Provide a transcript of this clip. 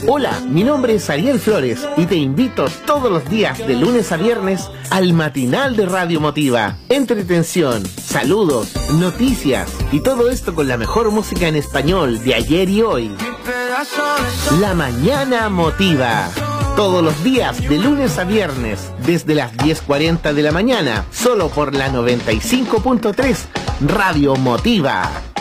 Hola, mi nombre es Ariel Flores y te invito todos los días de lunes a viernes al matinal de Radio Motiva. Entretención, saludos, noticias y todo esto con la mejor música en español de ayer y hoy. La Mañana Motiva. Todos los días de lunes a viernes desde las 10:40 de la mañana, solo por la 95.3 Radio Motiva.